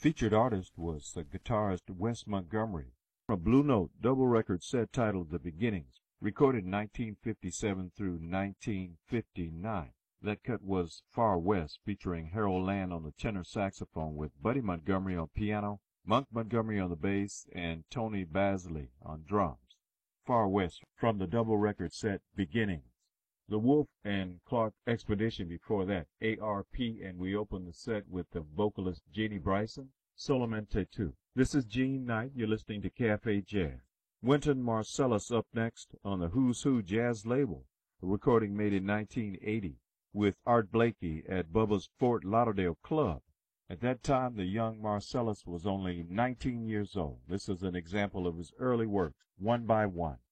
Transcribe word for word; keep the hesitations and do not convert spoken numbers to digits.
Featured artist was the guitarist Wes Montgomery. A Blue Note double record set titled The Beginnings, recorded nineteen fifty-seven through nineteen fifty-nine. That cut was Far West, featuring Harold Land on the tenor saxophone with Buddy Montgomery on piano, Monk Montgomery on the bass, and Tony Basley on drums. Far West from the double record set Beginnings. The Wolf and Clark Expedition before that, A R P, and we open the set with the vocalist Jeannie Bryson, Solamente two. This is Gene Knight. You're listening to Cafe Jazz. Wynton Marsalis up next on the Who's Who Jazz label, a recording made in nineteen eighty with Art Blakey at Bubba's Fort Lauderdale Club. At that time, the young Marsalis was only nineteen years old. This is an example of his early work, One by One.